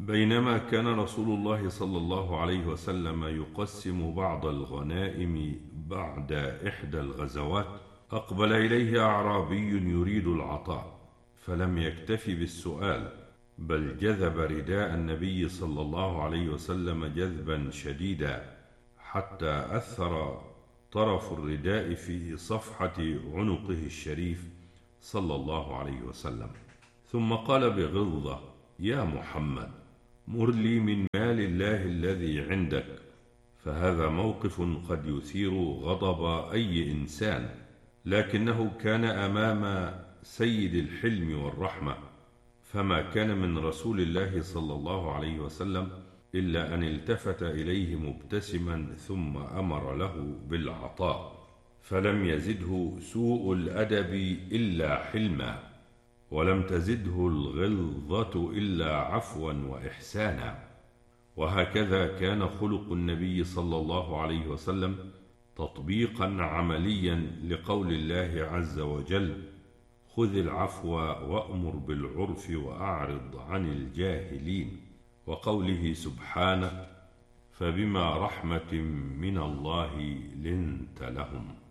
بينما كان رسول الله صلى الله عليه وسلم يقسم بعض الغنائم بعد إحدى الغزوات، أقبل إليه أعرابي يريد العطاء، فلم يكتف بالسؤال، بل جذب رداء النبي صلى الله عليه وسلم جذبا شديدا، حتى أثر طرف الرداء في صفحة عنقه الشريف صلى الله عليه وسلم، ثم قال بغلظة: يا محمد، مر لي من مال الله الذي عندك. فهذا موقف قد يثير غضب أي إنسان، لكنه كان أمام سيد الحلم والرحمة، فما كان من رسول الله صلى الله عليه وسلم إلا أن التفت إليه مبتسما، ثم أمر له بالعطاء، فلم يزده سوء الأدب إلا حلما، ولم تزده الغلظة إلا عفوا وإحسانا. وهكذا كان خلق النبي صلى الله عليه وسلم، تطبيقا عمليا لقول الله عز وجل: خذ العفو وأمر بالعرف وأعرض عن الجاهلين، وقوله سبحانه: فبما رحمة من الله لنت لهم.